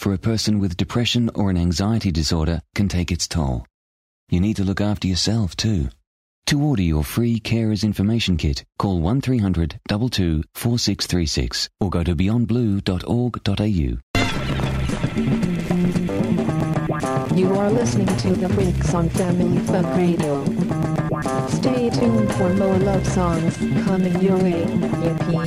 for a person with depression or an anxiety disorder can take its toll. You need to look after yourself too. To order your free Carers Information Kit, call 1300 22 4636 or go to beyondblue.org.au. You are listening to the Freaks on Family Fun Radio. Stay tuned for more love songs coming your way. Yippee.